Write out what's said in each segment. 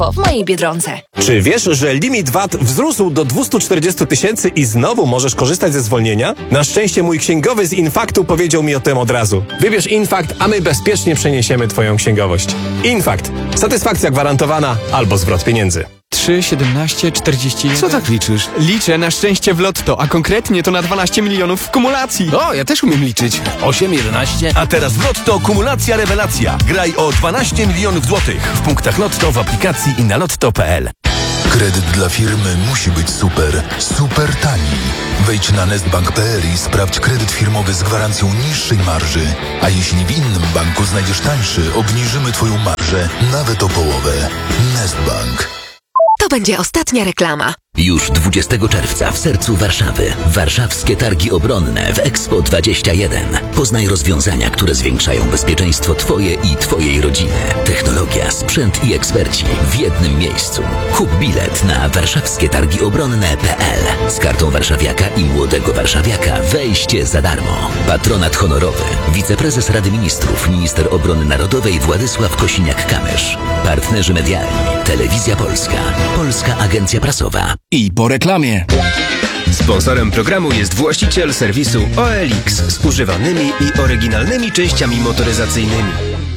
w mojej Biedronce. Czy wiesz, że limit VAT wzrósł do 240 000 i znowu możesz korzystać ze zwolnienia? Na szczęście mój księgowy z Infaktu powiedział mi o tym od razu. Wybierz Infakt, a my bezpiecznie przeniesiemy twoją księgowość. Infakt. Satysfakcja gwarantowana albo zwrot pieniędzy. 3, 17, 41... Co tak liczysz? Liczę na szczęście w lotto, a konkretnie to na 12 milionów w kumulacji. O, ja też umiem liczyć. 8, 11... A teraz w Lotto kumulacja rewelacja. Graj o 12 milionów złotych w punktach Lotto, w aplikacji i na lotto.pl. Kredyt dla firmy musi być super, super tani. Wejdź na nestbank.pl i sprawdź kredyt firmowy z gwarancją niższej marży. A jeśli w innym banku znajdziesz tańszy, obniżymy twoją marżę nawet o połowę. Nestbank. To będzie ostatnia reklama. Już 20 czerwca w sercu Warszawy. Warszawskie Targi Obronne w Expo 21. Poznaj rozwiązania, które zwiększają bezpieczeństwo Twoje i Twojej rodziny. Technologia, sprzęt i eksperci w jednym miejscu. Kup bilet na warszawskietargiobronne.pl. Z kartą warszawiaka i młodego warszawiaka wejście za darmo. Patronat honorowy. Wiceprezes Rady Ministrów, minister obrony narodowej Władysław Kosiniak-Kamysz. Partnerzy medialni. Telewizja Polska. Polska Agencja Prasowa. I po reklamie. Sponsorem programu jest właściciel serwisu OLX z używanymi i oryginalnymi częściami motoryzacyjnymi.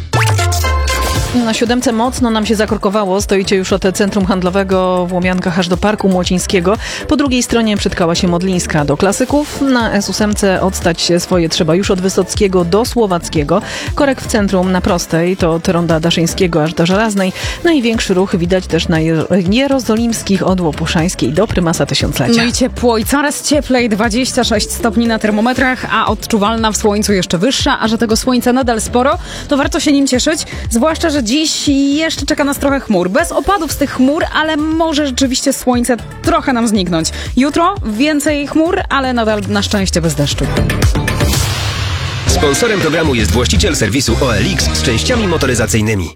Na 7 mocno nam się zakorkowało. Stoicie już od centrum handlowego w Łomiankach aż do Parku Młocińskiego. Po drugiej stronie przytkała się Modlińska. Do klasyków na S8 odstać się swoje trzeba już od Wysockiego do Słowackiego. Korek w centrum na prostej to od Ronda Daszyńskiego aż do Żelaznej. Największy ruch widać też na Jerozolimskich od Łopuszańskiej do Prymasa Tysiąclecia. No i ciepło i coraz cieplej, 26 stopni na termometrach, a odczuwalna w słońcu jeszcze wyższa, a że tego słońca nadal sporo, to warto się nim cieszyć, zwłaszcza, że dziś jeszcze czeka nas trochę chmur. Bez opadów z tych chmur, ale może rzeczywiście słońce trochę nam zniknąć. Jutro więcej chmur, ale nadal na szczęście bez deszczu. Sponsorem programu jest właściciel serwisu OLX z częściami motoryzacyjnymi.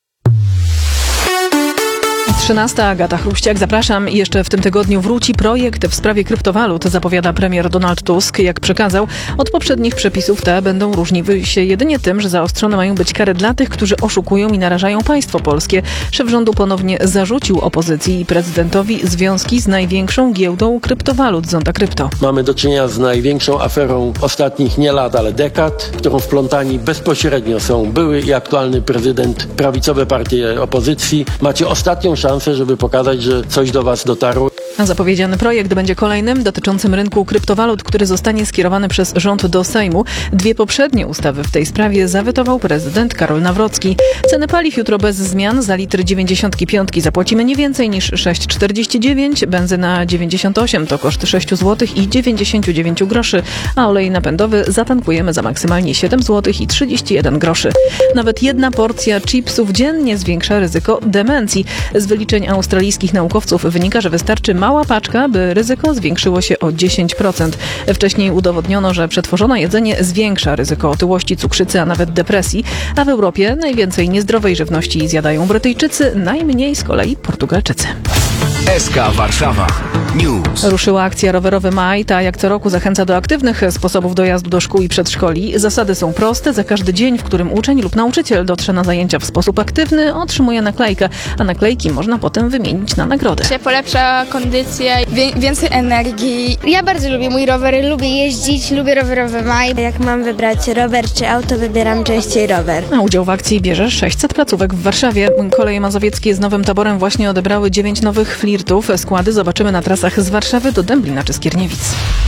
13. Agata Chruściak. Zapraszam. Jeszcze w tym tygodniu wróci projekt w sprawie kryptowalut, zapowiada premier Donald Tusk. Jak przekazał, od poprzednich przepisów te będą różniły się jedynie tym, że zaostrzone mają być kary dla tych, którzy oszukują i narażają państwo polskie. Szef rządu ponownie zarzucił opozycji i prezydentowi związki z największą giełdą kryptowalut, Zonda Krypto. Mamy do czynienia z największą aferą ostatnich nie lat, ale dekad, w którą wplątani bezpośrednio są były i aktualny prezydent, prawicowe partie opozycji. Macie ostatnią szansę, żeby pokazać, że coś do was dotarło. A zapowiedziany projekt będzie kolejnym dotyczącym rynku kryptowalut, który zostanie skierowany przez rząd do Sejmu. 2 poprzednie ustawy w tej sprawie zawetował prezydent Karol Nawrocki. Ceny paliw jutro bez zmian. Za litr 95 zapłacimy nie więcej niż 6,49, benzyna 98 to koszt 6 zł i 99 groszy, a olej napędowy zatankujemy za maksymalnie 7 zł i 31 groszy. Nawet jedna porcja chipsów dziennie zwiększa ryzyko demencji. Z wyliczeń australijskich naukowców wynika, że wystarczy mała paczka, by ryzyko zwiększyło się o 10%. Wcześniej udowodniono, że przetworzone jedzenie zwiększa ryzyko otyłości, cukrzycy, a nawet depresji, a w Europie najwięcej niezdrowej żywności zjadają Brytyjczycy, najmniej z kolei Portugalczycy. SK Warszawa News. Ruszyła akcja Rowerowy Maj. Ta jak co roku zachęca do aktywnych sposobów dojazdu do szkół i przedszkoli. Zasady są proste. Za każdy dzień, w którym uczeń lub nauczyciel dotrze na zajęcia w sposób aktywny, otrzymuje naklejkę, a naklejki można potem wymienić na nagrody. Polepsza kondycję, więcej energii. Ja bardzo lubię mój rower, lubię jeździć, lubię Rowerowy Maj. Jak mam wybrać rower czy auto, wybieram częściej rower. A udział w akcji bierze 600 placówek w Warszawie. Koleje mazowieckie z nowym taborem właśnie odebrały 9 nowych flirtów. Składy zobaczymy na trasach z Warszawy do Dęblina czy Skierniewic.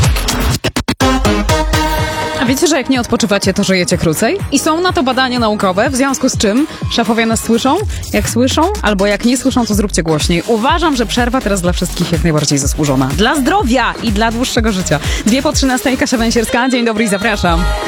A wiecie, że jak nie odpoczywacie, to żyjecie krócej? I są na to badania naukowe, w związku z czym szefowie nas słyszą. Jak słyszą, albo jak nie słyszą, to zróbcie głośniej. Uważam, że przerwa teraz dla wszystkich jak najbardziej zasłużona. Dla zdrowia i dla dłuższego życia. 2 po 13, Kasia Węsierska. Dzień dobry i zapraszam.